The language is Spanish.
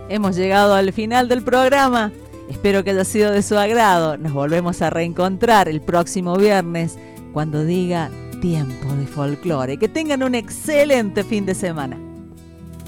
Hemos llegado al final del programa. Espero que haya sido de su agrado. Nos volvemos a reencontrar el próximo viernes cuando diga Tiempo de Folclore. Que tengan un excelente fin de semana.